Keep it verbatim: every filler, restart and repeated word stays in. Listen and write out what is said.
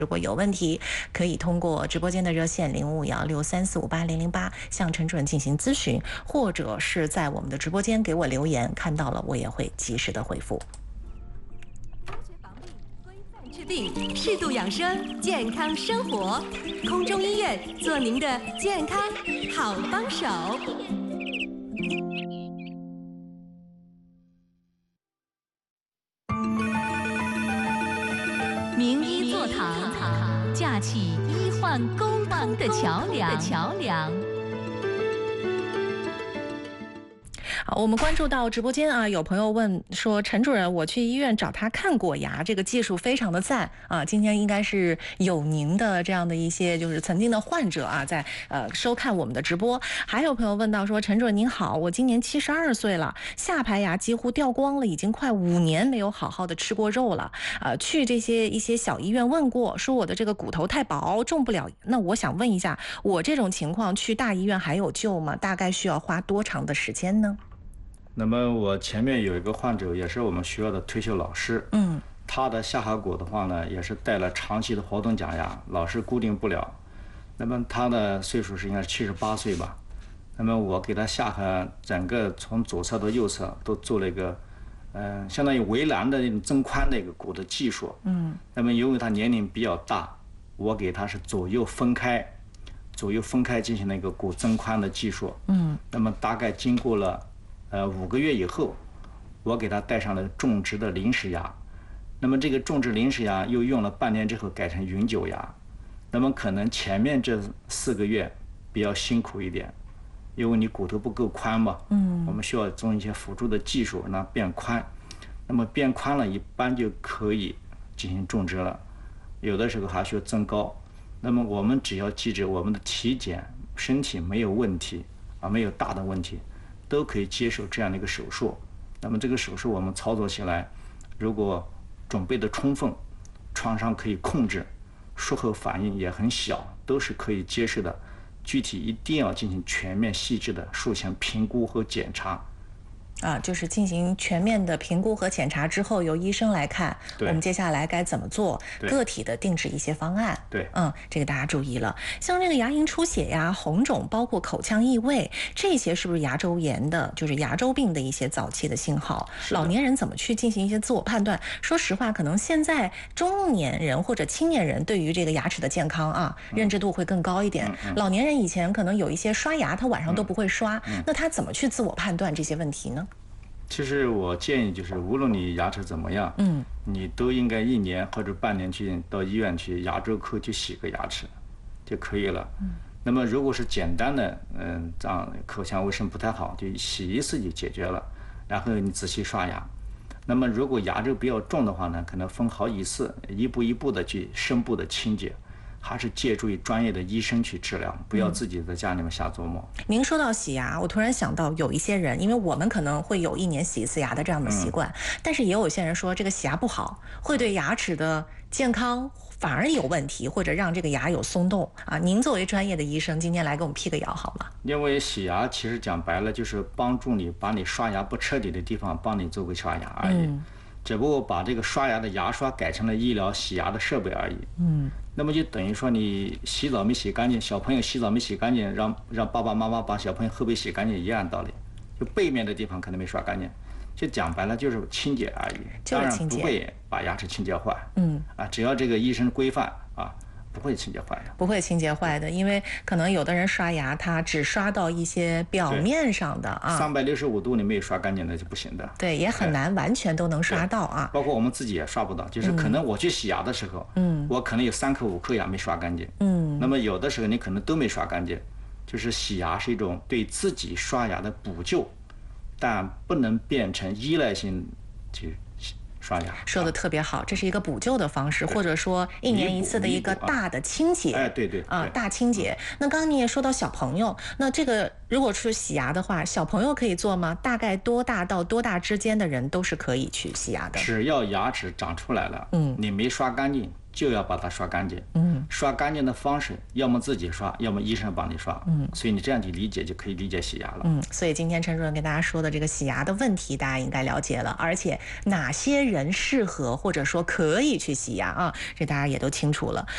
如果有问题，可以通过直播间的热线零五幺六三四五八零零八向陈主任进行咨询，或者是在我们的直播间给我留言，看到了我也会及时的回复。 科学防病，规范治病，适度养生，健康生活。空中医院做您的健康好帮手。名医座堂，架起医患沟通的桥梁。桥梁。 好，我们关注到直播间啊，有朋友问说，陈主任，我去医院找他看过牙，这个技术非常的赞啊。今天应该是有您的这样的一些就是曾经的患者啊，在呃收看我们的直播。还有朋友问到说，陈主任您好，我今年七十二岁了，下排牙几乎掉光了，已经快五年没有好好的吃过肉了。呃，去这些一些小医院问过，说我的这个骨头太薄，种不了。那我想问一下，我这种情况去大医院还有救吗？大概需要花多长的时间呢？ 那么我前面有一个患者，也是我们学校的退休老师，嗯，他的下颌骨的话呢，也是戴了长期的活动假牙，老是固定不了。那么他的岁数是应该是七十八岁吧。那么我给他下颌整个从左侧到右侧都做了一个，嗯、呃，相当于围栏的那种增宽的一个骨的技术，嗯。那么由于他年龄比较大，我给他是左右分开，左右分开进行了一个骨增宽的技术，嗯。那么大概经过了。呃，五个月以后，我给他戴上了种植的临时牙。那么这个种植临时牙又用了半年之后改成永久牙。那么可能前面这四个月比较辛苦一点，因为你骨头不够宽嘛，嗯，我们需要用一些辅助的技术让它变宽。那么变宽了，一般就可以进行种植了。有的时候还需要增高。那么我们只要记着我们的体检，身体没有问题啊，没有大的问题。都可以接受这样的一个手术。那么这个手术我们操作起来，如果准备的充分，创伤可以控制，术后反应也很小，都是可以接受的。具体一定要进行全面细致的术前评估和检查。 啊，就是进行全面的评估和检查之后，由医生来看我们接下来该怎么做，个体的定制一些方案。 对， 嗯，这个大家注意了。像这个牙龈出血呀、红肿，包括口腔异味，这些是不是牙周炎的，就是牙周病的一些早期的信号？老年人怎么去进行一些自我判断？说实话，可能现在中年人或者青年人对于这个牙齿的健康啊，嗯、认知度会更高一点。嗯嗯、老年人以前可能有一些刷牙，他晚上都不会刷，嗯嗯、那他怎么去自我判断这些问题呢？ 其实我建议就是，无论你牙齿怎么样，嗯，你都应该一年或者半年去到医院去牙周科去洗个牙齿，就可以了。嗯，那么如果是简单的，嗯，这样口腔卫生不太好，就洗一次就解决了，然后你仔细刷牙。那么如果牙周比较重的话呢，可能分好几次，一步一步的去深部的清洁。还是借助于专业的医生去治疗，不要自己在家里面瞎琢磨。 嗯、您说到洗牙，我突然想到有一些人，因为我们可能会有一年洗一次牙的这样的习惯，嗯、但是也有一些人说这个洗牙不好，会对牙齿的健康反而有问题，或者让这个牙有松动啊。您作为专业的医生，今天来给我们辟个谣好吗？ 因为洗牙其实讲白了就是帮助你把你刷牙不彻底的地方帮你做个刷牙而已。嗯，只不过把这个刷牙的牙刷改成了医疗洗牙的设备而已。嗯，那么就等于说你洗澡没洗干净，小朋友洗澡没洗干净，让让爸爸妈妈把小朋友后背洗干净一样道理，就背面的地方可能没刷干净，就讲白了就是清洁而已，当然不会把牙齿清洁坏。嗯，啊，只要这个医生规范啊。不会清洁坏的， 不会清洁坏的，因为可能有的人刷牙，他只刷到一些表面上的啊， 三百六十五度你没有刷干净的就不行的。 对，也很难完全都能刷到啊。 包括我们自己也刷不到，就是可能我去洗牙的时候，嗯，我可能有三颗五颗牙没刷干净，嗯，那么有的时候你可能都没刷干净，就是洗牙是一种对自己刷牙的补救，但不能变成依赖性去。刷牙说的特别好，这是一个补救的方式，或者说一年一次的一个大的清洁。 哎，对对啊，大清洁。那刚刚你也说到小朋友，那这个如果是洗牙的话，小朋友可以做吗？大概多大到多大之间的人都是可以去洗牙的。 只要牙齿长出来了，嗯，你没刷干净，就要把它刷干净。嗯，刷干净的方式，要么自己刷，要么医生帮你刷。嗯，所以你这样去理解，就可以理解洗牙了。 嗯，所以今天陈主任跟大家说的这个洗牙的问题，大家应该了解了，而且哪些人适合或者说可以去洗牙啊，这大家也都清楚了。